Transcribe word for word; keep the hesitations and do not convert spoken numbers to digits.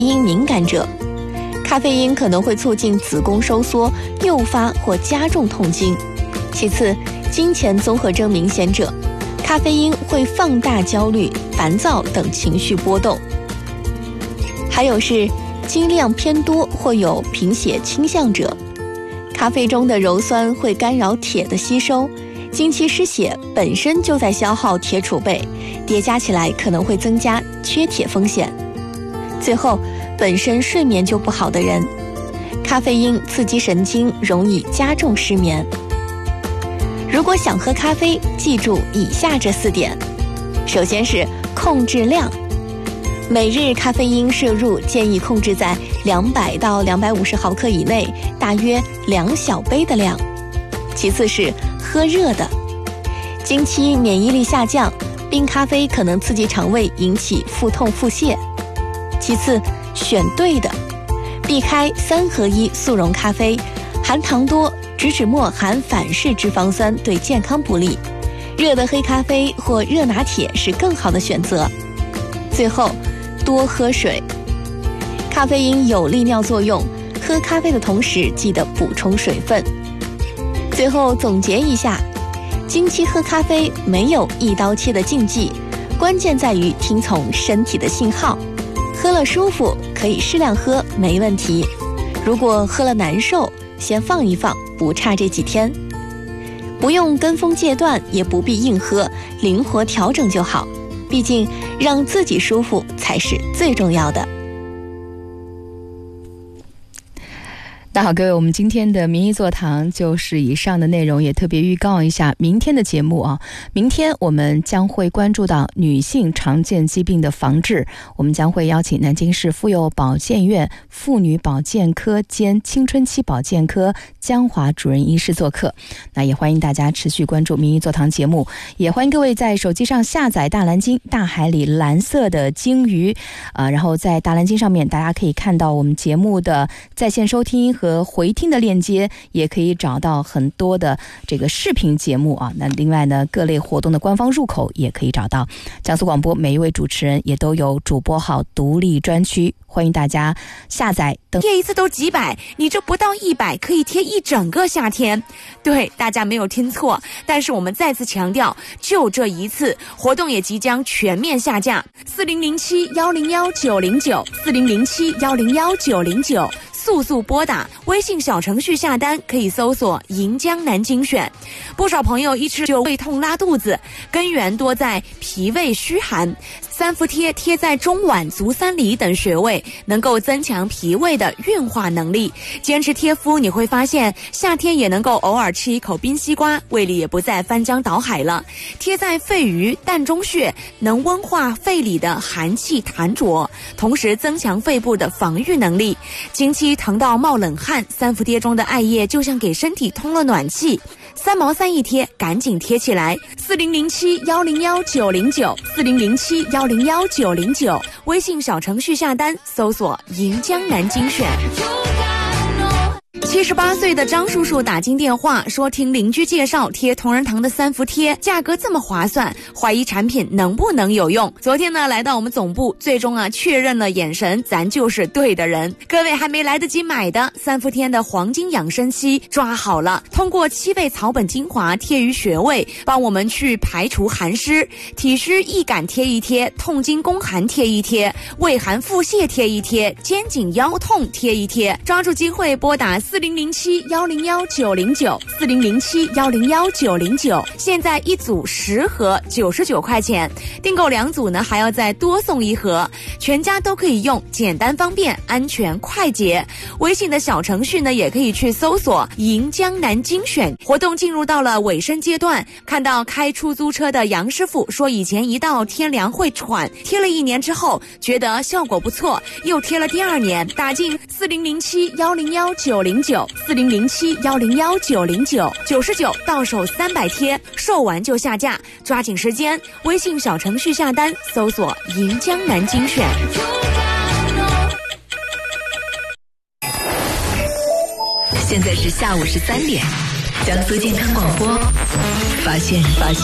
因敏感者。咖啡因可能会促进子宫收缩，诱发或加重痛经。其次，经前综合征明显者，咖啡因会放大焦虑、烦躁等情绪波动。还有是经量偏多或有贫血倾向者，咖啡中的鞣酸会干扰铁的吸收，经期失血本身就在消耗铁储备，叠加起来可能会增加缺铁风险。最后，本身睡眠就不好的人，咖啡因刺激神经，容易加重失眠。如果想喝咖啡，记住以下这四点。首先是控制量，每日咖啡因摄入建议控制在两百到两百五十毫克以内，大约两小杯的量。其次是喝热的，经期免疫力下降，冰咖啡可能刺激肠胃，引起腹痛腹泻。其次，选对的，避开三合一速溶咖啡，含糖多，植脂末含反式脂肪酸，对健康不利。热的黑咖啡或热拿铁是更好的选择。最后，多喝水，咖啡因有利尿作用，喝咖啡的同时记得补充水分。最后总结一下，经期喝咖啡没有一刀切的禁忌，关键在于听从身体的信号。喝了舒服可以适量喝，没问题。如果喝了难受，先放一放，不差这几天。不用跟风戒断，也不必硬喝，灵活调整就好。毕竟让自己舒服才是最重要的。 那好，各位，我们今天的名医座谈就是以上的内容，也特别预告一下明天的节目啊。明天我们将会关注到女性常见疾病的防治，我们将会邀请南京市妇幼保健院妇女保健科兼青春期保健科江华主任医师做客。那也欢迎大家持续关注名医座谈节目，也欢迎各位在手机上下载大蓝鲸，大海里蓝色的鲸鱼，呃，然后在大蓝鲸上面大家可以看到我们节目的在线收听和回听的链接，也可以找到很多的这个视频节目啊。那另外呢，各类活动的官方入口也可以找到。江苏广播每一位主持人也都有主播号独立专区，欢迎大家下载登。 贴一次都几百，你这不到一百可以贴一整个夏天。对，大家没有听错，但是我们再次强调，就这一次，活动也即将全面下架。四零零七幺零幺九零九，四零零七幺零幺九零九。速速拨打，微信小程序下单可以搜索银江南精选。不少朋友一吃就胃痛拉肚子，根源多在脾胃虚寒。三伏贴贴在中脘、足三里等穴位，能够增强脾胃的运化能力。坚持贴敷，你会发现夏天也能够偶尔吃一口冰西瓜，胃里也不再翻江倒海了。贴在肺俞、膻中穴，能温化肺里的寒气痰浊，同时增强肺部的防御能力。经期疼到冒冷汗，三伏贴中的艾叶就像给身体通了暖气。三毛三一贴，赶紧贴起来。四零零七幺零幺九零九，四零零七幺零幺九零九，微信小程序下单，搜索银江南精选。七十八岁的张叔叔打进电话说，听邻居介绍贴同仁堂的三伏贴，价格这么划算，怀疑产品能不能有用。昨天呢，来到我们总部，最终啊确认了眼神，咱就是对的人。各位还没来得及买的，三伏贴的黄金养生期抓好了，通过七味草本精华贴于穴位，帮我们去排除寒湿，体虚易感贴一贴，痛经宫寒贴一贴，胃寒腹泻贴一贴，肩颈腰痛贴一贴。抓住机会拨打四零零七幺零幺九零九，四零零七幺零幺九零九，现在一组十盒九十九块钱，订购两组呢还要再多送一盒，全家都可以用，简单方便，安全快捷。微信的小程序呢也可以去搜索银江南精选。活动进入到了尾声阶段，看到开出租车的杨师傅说，以前一到天凉会喘，贴了一年之后觉得效果不错，又贴了第二年，打进四零零七幺零幺九零九，四零零七幺零幺九零九，九十九到手三百贴，售完就下架，抓紧时间，微信小程序下单，搜索银江南精选。 现在是下午十三点，江苏健康广播，发现发现。